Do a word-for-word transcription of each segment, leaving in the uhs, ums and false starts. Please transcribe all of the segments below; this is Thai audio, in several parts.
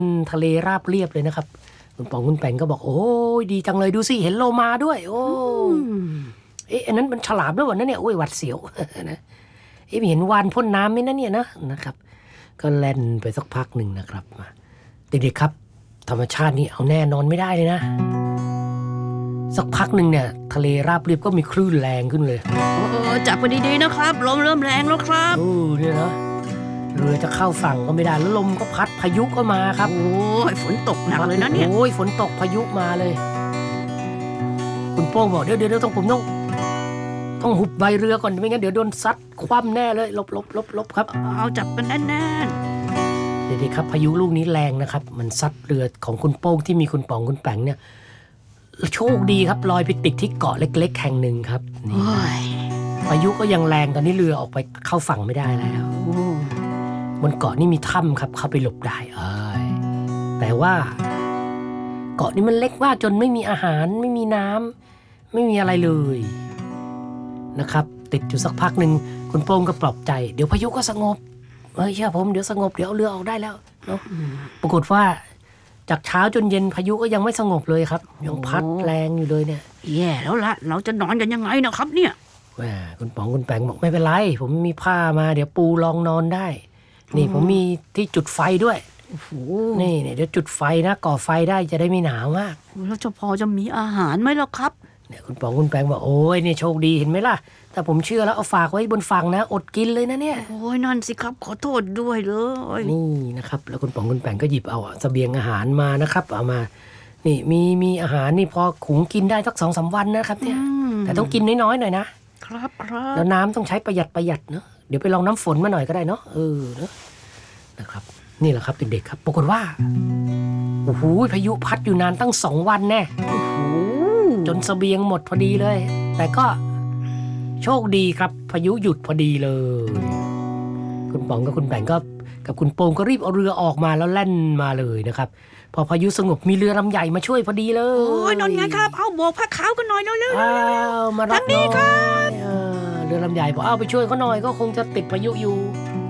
ทะเลราบเรียบเลยนะครับคุณป๋องคุณแปงก็บอกโอ้ยดีจังเลยดูสิเห็นโลมาด้วยโอ้เอ๊ะอันนั้นมันฉลามแล้ววะนั่นเนี่ยโอ้ยหวัดเสียวนะเอ๊ะเห็นวานพ่นน้ำไหมนะเนี่ยนะนะครับก็แล่นไปสักพักหนึ่งนะครับเด็กๆครับธรรมชาตินี่เอาแน่นอนไม่ได้เลยนะสักพักหนึ่งเนี่ยทะเลราบเรียบก็มีคลื่นแรงขึ้นเลยโอ้จับไปดีๆนะครับลมเริ่มแรงแล้วครับโอ้เนี่ยนะเรือจะเข้าฝั่งก็ไม่ได้แล้วลมก็พัดพายุก็มาครับโอ้ยฝนตกหนักเลยนะเนี่ยโอ้ยฝนตกพายุมาเลยคุณโป้งบอกเดี๋ยวเดี๋ยวต้องผมต้องต้องหุบใบเรือก่อนไม่งั้นเดี๋ยวโดนซัดคว่ำแน่เลยลบลบลบลบครับเอาจับกันแน่นๆเด็กๆครับพายุลูกนี้แรงนะครับมันซัดเรือของคุณโป้งที่มีคุณป๋องคุณแปงเนี่ยโชคดีครับลอยไปติดที่เกาะเล็กๆแห่งหนึ่งครับนี่พายุก็ยังแรงตอนนี้เรือออกไปเข้าฝั่งไม่ได้แล้วบนเกาะนี่มีถ้ำครับเข้าไปหลบได้เอ้ยแต่ว่าเกาะนี้มันเล็กมากจนไม่มีอาหารไม่มีน้ำไม่มีอะไรเลยนะครับติดอยู่สักพักหนึ่งคุณโป้งก็ปลอบใจเดี๋ยวพายุก็สงบเฮ้ยเชื่อผมเดี๋ยวสงบเดี๋ยวเอาเรือออกได้แล้วเนาะปรากฏว่าจากเช้าจนเย็นพายุก็ยังไม่สงบเลยครับยังพัดแรงอยู่เลยเนี่ยแย่แล้วละเราจะนอนกันยังไงนะครับเนี่ยแหมคุณป๋องคุณแปงบอกไม่เป็นไรผมมีผ้ามาเดี๋ยวปูรองนอนได้นี่ผมมีที่จุดไฟด้วยนี่เนี่ยเดี๋ยวจุดไฟนะก่อไฟได้จะได้ไม่หนาวมากแล้วจะพอจะมีอาหารไหมล่ะครับเนี่ยคุณป๋องคุณแปงบอกโอ้ยนี่โชคดีเห็นไหมล่ะแต่ผมเชื่อแล้วเอาฝากไว้บนฝั่งนะอดกินเลยนะเนี่ยโอ้ยนั่นสิครับขอโทษด้วยเลยนี่นะครับแล้วคุณป๋องคุณแปงก็หยิบเอาเสบียงอาหารมานะครับเอามานี่มีมีอาหารนี่พอขุงกินได้สักสองสามวันนะครับเนี่ยแต่ต้องกินน้อยๆหน่อยนะครับครับแล้วน้ำต้องใช้ประหยัดประหยัดเนาะเดี๋ยวไปลองน้ำฝนมาหน่อยก็ได้เนาะเออเนาะนะครับนี่แหละครับเด็กๆครับปรากฏว่าโอ้โหพายุพัดอยู่นานตั้งสองวันแน่จนเสบียงหมดพอดีเลยแต่ก็โชคดีครับพายุหยุดพอดีเลยคุณป๋องกับคุณแบงก็กับคุณโป่งก็รีบเอาเรือออกมาแล้วแล่นมาเลยนะครับพอพายุสงบมีเรือลำใหญ่มาช่วยพอดีเลยโอ้ยนนไงครับเอาโบกผ้าขาวกันหน่อยเร็วๆอ้าวมารับหน่อยเรือลำใหญ่บอกเอาไปช่วยเขาหน่อยก็คงจะติดพายุอยู่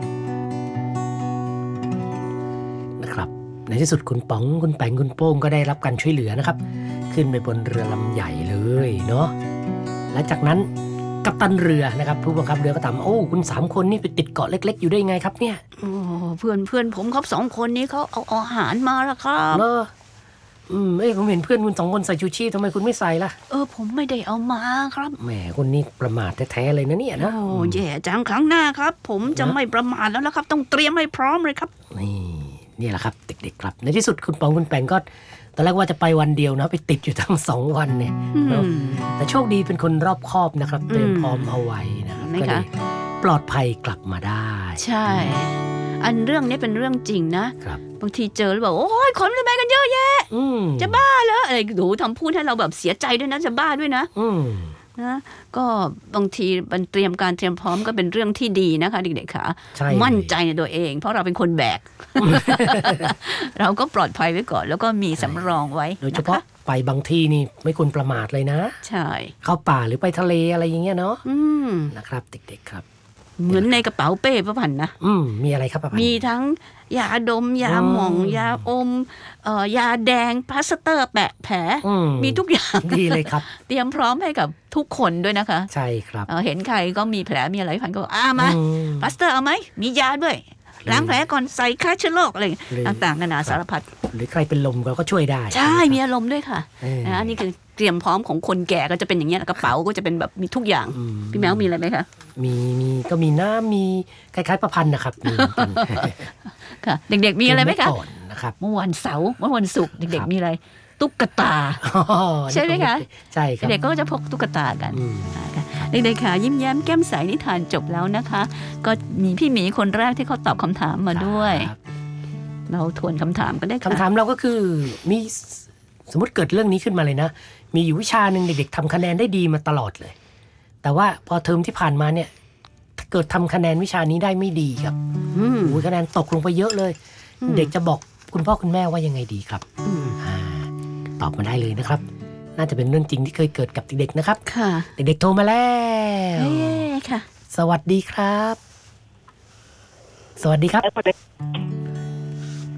นะครับในที่สุดคุณป๋องคุณแปงคุณโป้งก็ได้รับการช่วยเหลือนะครับขึ้นไปบนเรือลำใหญ่เลยเนาะและจากนั้นกัปตันเรือนะครับผู้บังคับเรือก็ถามโอ้คุณสามคนนี่ไปติดเกาะเล็กๆอยู่ได้ไงครับเนี่ยโอ้เพื่อนเพื่อนผมครับสองคนนี้เขาเอาอาหารมาแล้วครับเอออืมเอ้ยผมเห็นเพื่อนคุณสองคนใส่ชูชีพทำไมคุณไม่ใส่ล่ะเออผมไม่ได้เอามาครับแหมคนนี้ประมาทแท้ๆเลยนะเนี่ยนะโอ้แย่จังครั้งหน้าครับผมจะไม่ประมาทแล้วละครับต้องเตรียมให้พร้อมเลยครับนี่นี่แหละครับเด็กๆครับในที่สุดคุณปองคุณแปงก็ตอนแรกว่าจะไปวันเดียวนะไปติดอยู่ทั้งสองวันเนี่ยแต่โชคดีเป็นคนรอบคอบนะครับเตรียมพร้อมเอาไว้นะครับก็เลยปลอดภัยกลับมาได้ใช่อันเรื่องนี้เป็นเรื่องจริงนะครับบางทีเจอแล้วบอกโอ้ยคนจะไปกันเยอะแยะจะบ้าเหรออะไรดูทำพูดให้เราแบบเสียใจด้วยนะจะบ้าด้วยนะนะก็บางทีมันเตรียมการเตรียมพร้อมก็เป็นเรื่องที่ดีนะคะเด็กๆค่ะมั่นใจในตัวเองเพราะเราเป็นคนแบก เราก็ปลอดภัยไว้ก่อนแล้วก็มีสำรองไว้โดยเฉพาะไปบางที่นี่ไม่ควรประมาทเลยนะใช่เข้าป่าหรือไปทะเลอะไรอย่างเงี้ยเนาะนะครับเด็กๆครับเหมือนในกระเป๋าเป้ป้าพันนะอืมมีอะไรครับป้าพันมีทั้งยาดมยาหม่องยาอมเอ่อยาแดงพลาสเตอร์แปะแผลมีทุกอย่างดีเลยครับเตรียมพร้อมให้กับทุกคนด้วยนะคะใช่ครับเห็นใครก็มีแผลมีอะไรพันก็อ่ามาพลาสเตอร์เอาไหมมียาด้วยล้างแผลก่อนใส่ฆ่าเชื้อโรคอะไรต่างๆนานาสารพัดหรือใครเป็นลมก็ช่วยได้ใช่มีอารมณ์ด้วยค่ะนะนี่คือเตรียมพร้อมของคนแก่ก็จะเป็นอย่างเงี้ยกระเป๋าก็จะเป็นแบบมีทุกอย่างพี่แมวมีอะไรไหมคะมีมีก็มีน้ำมีคล้ายๆประพันธ์นะครับค่ะเด็กๆมีอะไรไหมคะนะครับเมื่อวันเสาร์เมื่อวันศุกร์เด็กๆมีอะไรตุ๊กตาใช่ไหมคะใช่ครับเด็กก็จะพกตุ๊กตากันเด็กๆค่ะยิ้มแย้มแก้มใสนิทานจบแล้วนะคะก็มีพี่หมีคนแรกที่เขาตอบคำถามมาด้วยเราทวนคำถามก็ได้ค่ะคำถามเราก็คือมีสมมติเกิดเรื่องนี้ขึ้นมาเลยนะมีอยู่วิชาหนึ่งเด็กๆทำคะแนนได้ดีมาตลอดเลยแต่ว่าพอเทอมที่ผ่านมาเนี่ยถ้าเกิดทำคะแนนวิชานี้ได้ไม่ดีครับโอ้ยคะแนนตกลงไปเยอะเลยเด็กจะบอกคุณพ่อคุณแม่ว่ายังไงดีครับตอบมาได้เลยนะครับน่าจะเป็นเรื่องจริงที่เคยเกิดกับเด็กๆนะครับค่ะเด็กๆโทรมาแล้วเฮ้ค่ะสวัสดีครับสวัสดีครับ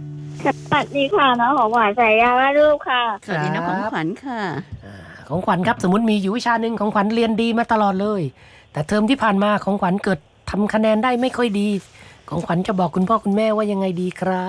สวัสดีค่ะน้องของหวานสายยาวารูปค่ะสวัสดีน้องของขวัญค่ะอ่าของขวัญครับสมมติมีอยู่วิชาหนึ่งของขวัญเรียนดีมาตลอดเลย แต่เทอมที่ผ่านมาของขวัญเกิดทำคะแนนได้ไม่ค่อยดี ของขวัญจะบอกคุณพ่อคุณแม่ว่ายังไงดีครับ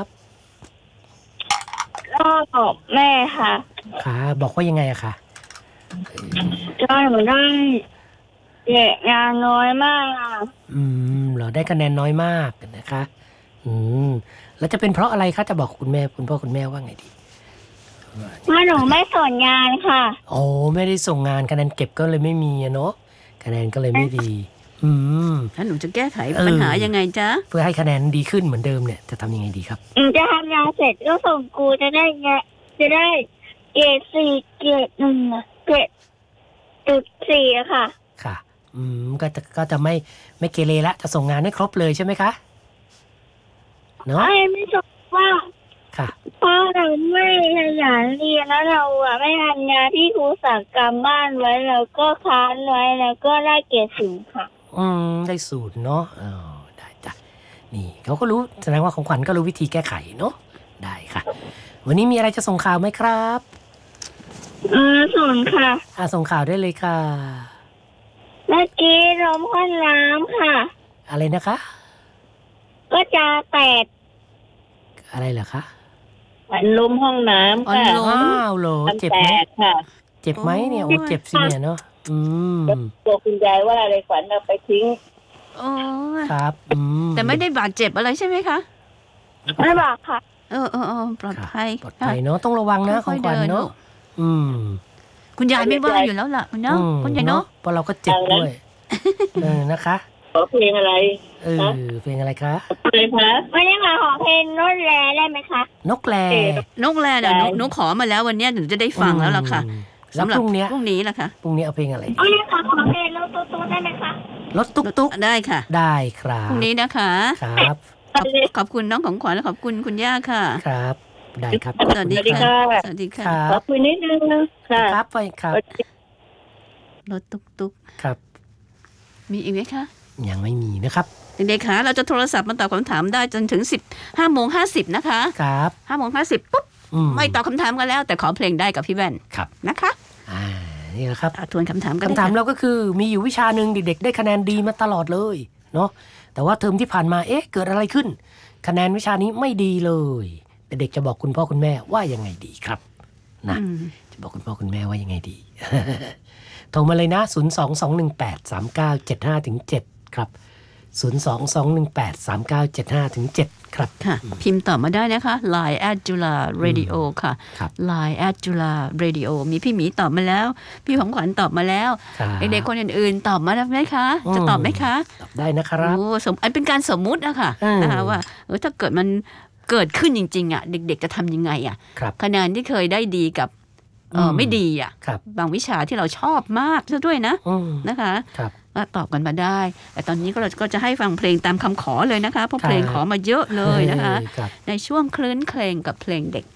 ก็บอกแม่ค่ะค่ะบอกว่ายังไงอะคะก็หนูได้เด็กงานน้อยมากอืมเหรอได้คะแนนน้อยมากนะคะอืมแล้วจะเป็นเพราะอะไรคะจะบอกคุณแม่คุณพ่อคุณแม่ว่าไงดีเพราะหนูไม่สนงานค่ะโอ้ไม่ได้ส่งงานคะแนนเก็บก็เลยไม่มีอะเนาะคะแนนก็เลยไม่ดี อืมถ้าหนูจะแก้ไขเออปัญหายังไงจ๊ะเพื่อให้คะแนนดีขึ้นเหมือนเดิมเนี่ยจะทำยังไงดีครับหนูจะทำงานเสร็จก็ส่งครูจะได้เงจะได้เกรดสี่เกรดหนึ่งอะเกรดจุดสี่อะค่ะค่ะ อืมก็จะก็จะไม่ไม่เกเรละจะส่งงานให้ครบเลยใช่ไหมคะเนาะไอ้ไม่ชอบว่าค่ะเพราะเราไม่ขยันเรียนแล้วเราอะไม่ทำงานที่ครูสั่งการบ้านไว้แล้วก็ค้านไว้แล้วก็ได้เกรดสูงค่ะอืมได้สูตรเนาะอ๋อได้จ้ะนี่เขาก็รู้แสดงว่าของขวัญก็รู้วิธีแก้ไขเนาะได้ค่ะ วันนี้มีอะไรจะส่งข่าวไหมครับเออส่วนค่ะอ่าส่งข่าวได้เลยค่ะเมื่อกี้ลมข้นน้ำค่ะอะไรนะคะก็จะแตกอะไรเหรอคะเหมือนลมห้องน้ำค่ะอ๋ออ้าวเหรอเจ็บแตไหมกค่ะเจ็บไหมเนี่ยโอ้เจ็บสิเนี่ยเนาะอืมตัวคุณยายว่าอะไรขวัญเอาไปทิ้งโอ้ยครับอืมแต่ไม่ได้บาดเจ็บอะไรใช่ไหมคะไม่บอกค่ะเออเออเออปลอดภัยปลอดภัยเนาะต้องระวังนะขค่ออง ยๆขวัญเดินเนาะลูกอืมคุณยายไม่ว่าอยู่แล้วล่ะเนาะอืมคุณยายเนาะเพราะเราก็เจ็บด้วยเออนะคะขอเพลงอะไรเออเพลงอะไรคะเพลงคะวันนี้มาขอเพลงโน้ตแลได้ไหมคะนกแรนกแรน่ะหนูหนูขอมาแล้ววันเนี้ยหนูจะได้ฟังแล้วล่ะค่ะอืมแล้วสำหรับพรุ่งเนี้ยพรุ่งนี้ล่ะค่ะพรุ่งนี้เอาเพลงอะไรดีวันนี้ขอขอเพลงโน้ตตุ๊ดๆได้ไหมคะรถตุ๊กตุ๊กได้ค่ะได้ครับพรุ่งนี้นะคะครับขอบขอบคุณน้องของขวัญและขอบคุณคุณย่าค่ะครับ ได้ครับสวัสดีสวัสดีค่ะค่ะสวัสดีคค่ะรัขอบ คุณนิดนึงค่ะครับไปครับรถตุ๊กตุ๊กครับมีอีกไหมคะยังไม่มีนะครับเด็กๆคะเราจะโทรศัพท์มาตอบคำถามได้จนถึงสิบห้าโมงห้าสิบนะคะครับห้าโมงห้าสิบปุ๊บอืมไม่ตอบคำถามกันแล้ว แต่ขอเพลงได้กับพี่แว่นครับนะคะอ่านี่แหละครับอ่ะทวนคำถามกันคำถามเลยค่ะเราก็คือมีอยู่วิชาหนึ่งเด็กๆได้คะแนนดีมาตลอดเลยเนาะแต่ว่าเทอมที่ผ่านมาเอ๊ะเกิดอะไรขึ้น คะแนนวิชานี้ไม่ดีเลยเด็กๆจะบอกคุณพ่อคุณแม่ว่ายังไงดีครับนะอืมจะบอกคุณพ่อคุณแม่ว่ายังไงดี โทรมาเลยนะ ศูนย์ สอง สอง หนึ่ง แปด สาม เก้า เจ็ด ห้า ถึง เจ็ด ครับ ศูนย์ สอง สอง หนึ่ง แปด สาม เก้า เจ็ด ห้า ถึง เจ็ด ครับค่ะ พิมพ์ตอบมาได้นะคะ ไลน์ at จุฬา radio ค่ะครับไลน์ at จุฬา radio มีพี่หมีตอบมาแล้ว พี่ของขวัญตอบมาแล้วครับเด็กๆคนอื่นๆ ตอบมาแล้วไหมคะ จะตอบไหมคะตอบได้นะครับโอ้สมอันเป็นการสมมุติอะค่ะอืมนะคะว่าเออถ้าเกิดมันเกิดขึ้นจริงๆอะเด็กๆจะทำยังไงอะครับคะแนนที่เคยได้ดีกับเอออืมไม่ดีอะครับบางวิชาที่เราชอบมากซะด้วยนะอืมนะคะครับก็ตอบกันมาได้ แต่ตอนนี้ก็เราก็จะให้ฟังเพลงตามคำขอเลยนะคะเพราะครับเพลงขอมาเยอะเลยนะคะออครับในช่วงคลื้นเพลงกับเพลงเด็ก